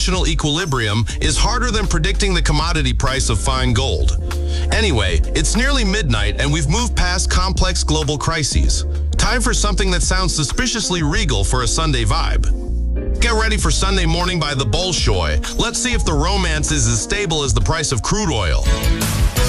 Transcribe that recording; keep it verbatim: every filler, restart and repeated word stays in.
emotional equilibrium is harder than predicting the commodity price of fine gold. Anyway, it's nearly midnight and we've moved past complex global crises. Time for something that sounds suspiciously regal for a Sunday vibe. Get ready for Sunday Morning by the Bolshoi. Let's see if the romance is as stable as the price of crude oil.